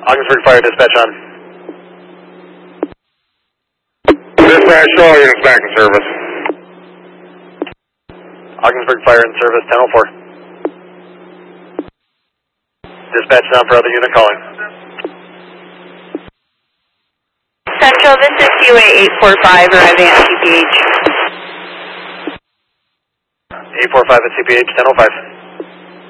Ogdensburg Fire dispatch on. Dispatch, all units back in service. Ogdensburg Fire in service, 1004. Dispatch down for other unit calling. Central, this is QA 845 arriving at CPH. 845 at CPH, 1005.